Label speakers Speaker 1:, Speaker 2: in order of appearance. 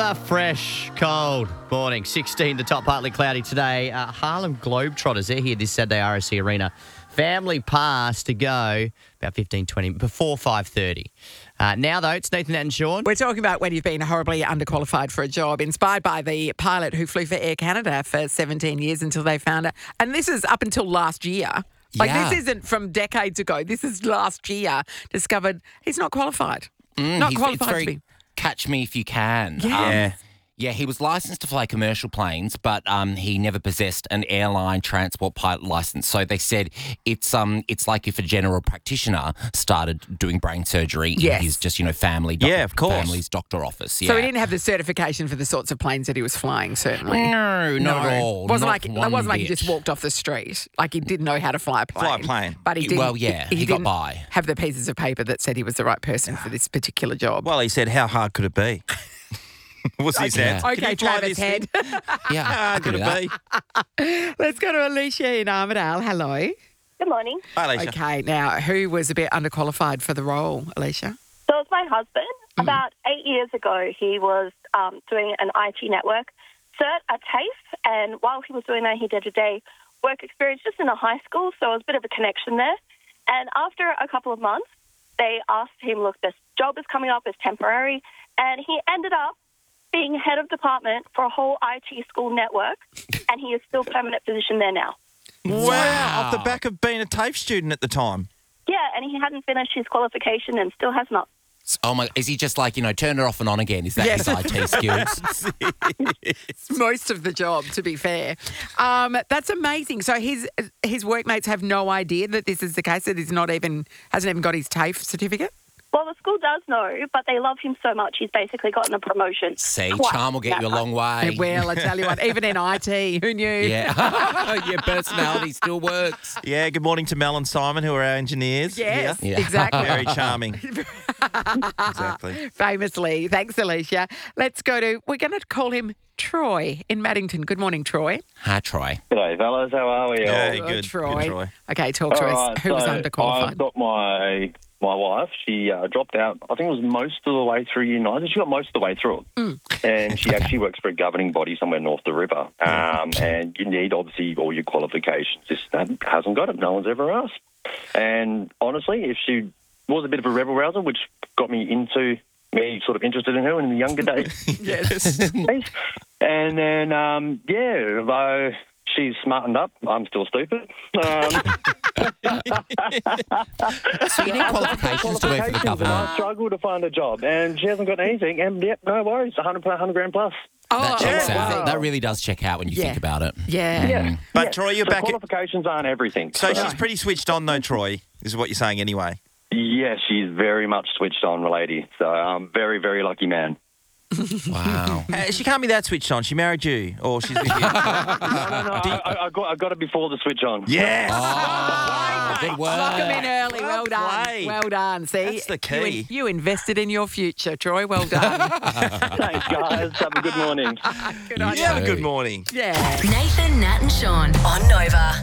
Speaker 1: A fresh, cold morning. 16 to top, partly cloudy today. Harlem Globetrotters, they're here this Saturday, RSC Arena. Family pass to go about 15, 20, before 5:30. Now, though, it's Nathan and Sean.
Speaker 2: We're talking about when you've been horribly underqualified for a job, inspired by the pilot who flew for Air Canada for 17 years until they found it. And this is up until last year. This isn't from decades ago. This is last year discovered he's not qualified. Not qualified to be.
Speaker 3: Catch me if you can.
Speaker 1: Yeah.
Speaker 3: He was licensed to fly commercial planes, but he never possessed an airline transport pilot license. So they said it's like if a general practitioner started doing brain surgery in his family family's doctor office. Yeah.
Speaker 2: So he didn't have the certification for the sorts of planes that he was flying, certainly.
Speaker 3: No, not at all.
Speaker 2: It wasn't like he just walked off the street. Like he didn't know how to fly a plane. But he didn't.
Speaker 3: Well, yeah, he got by.
Speaker 2: Have the pieces of paper that said he was the right person for this particular job.
Speaker 4: Well, he said, how hard could it be? What's his answer?
Speaker 2: Okay, Travis Head.
Speaker 3: Yeah,
Speaker 4: How hard could it be?
Speaker 2: Let's go to Alicia in Armidale. Hello.
Speaker 5: Good morning.
Speaker 4: Hi, Alicia.
Speaker 2: Okay, now, who was a bit underqualified for the role, Alicia?
Speaker 5: So it's my husband. About 8 years ago, he was doing an IT network cert at TAFE, and while he was doing that, he did a day work experience just in a high school, so it was a bit of a connection there. And after a couple of months, they asked him, look, this job is coming up, it's temporary, and he ended up being head of department for a whole IT school network, and he is still permanent position there now.
Speaker 4: Wow. Off the back of being a TAFE student at the time.
Speaker 5: Yeah, and he hadn't finished his qualification and still has not.
Speaker 3: Oh my! Is he just like turn it off and on again? Is that his IT skills?
Speaker 2: It's most of the job, to be fair. That's amazing. So his workmates have no idea that this is the case, that hasn't even got his TAFE certificate?
Speaker 5: Well, the school does know, but they love him so much, he's basically gotten a promotion.
Speaker 3: See, charm will get you a long way.
Speaker 2: Well, I tell you what, even in IT, who knew?
Speaker 3: Yeah. Your personality still works.
Speaker 4: Yeah, good morning to Mel and Simon, who are our engineers.
Speaker 2: Yes,
Speaker 4: here.
Speaker 2: exactly.
Speaker 4: Very charming. Exactly.
Speaker 2: Famously. Thanks, Alicia. We're going to call him Troy in Maddington. Good morning, Troy.
Speaker 3: Hi, Troy.
Speaker 6: G'day, fellas. How are we?
Speaker 4: Yeah,
Speaker 2: Good,
Speaker 4: good.
Speaker 2: Troy.
Speaker 4: Good, Troy.
Speaker 2: Okay, talk to us. Who was underqualified?
Speaker 6: I've got my wife. She dropped out, I think it was most of the way through Year 9. She got most of the way through it. And she actually works for a governing body somewhere north of the river. And you need, obviously, all your qualifications. Just hasn't got it. No one's ever asked. And honestly, if she was a bit of a rebel rouser, which got me sort of interested in her in the younger days.
Speaker 2: Yes.
Speaker 6: And then, though she's smartened up, I'm still stupid.
Speaker 3: So you need qualifications to work for the
Speaker 6: and
Speaker 3: government.
Speaker 6: I struggle to find a job, and she hasn't got anything, and no worries, 100 grand plus.
Speaker 3: That checks
Speaker 2: wow.
Speaker 3: out. That really does check out when you think about it.
Speaker 2: Yeah.
Speaker 4: But, Troy, you're back.
Speaker 6: Qualifications aren't everything.
Speaker 4: So she's pretty switched on, though, Troy, is what you're saying anyway.
Speaker 6: Yeah, she's very much switched on, lady. So I'm very, very lucky man.
Speaker 3: Wow.
Speaker 4: She can't be that switched on. She married you, or she's with you.
Speaker 6: No, I got it before the switch on.
Speaker 4: Yes.
Speaker 3: Oh, good work.
Speaker 2: Lock him in early. Well done.
Speaker 4: played.
Speaker 2: Well done. See,
Speaker 4: That's the key.
Speaker 2: You invested in your future, Troy. Well done.
Speaker 6: Thanks, guys. Have a good morning.
Speaker 2: Good on
Speaker 4: You have a good morning.
Speaker 2: Yeah.
Speaker 7: Nathan, Nat and Sean on Nova.